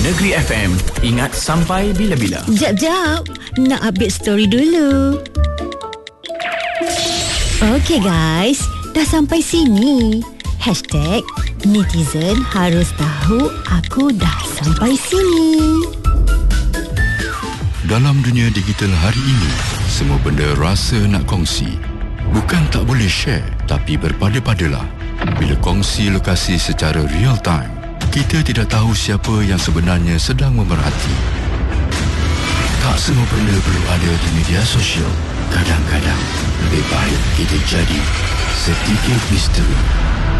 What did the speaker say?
Negeri FM. Ingat sampai bila-bila. Jap, nak update story dulu. Okey guys, dah sampai sini. #netizen harus tahu aku dah sampai sini. Dalam dunia digital hari ini, semua benda rasa nak kongsi. Bukan tak boleh share, tapi berpada-padalah. Bila kongsi lokasi secara real time, kita tidak tahu siapa yang sebenarnya sedang memerhati. Tak semua benda perlu ada di media sosial. Kadang-kadang lebih baik kita jadi sedikit misteri.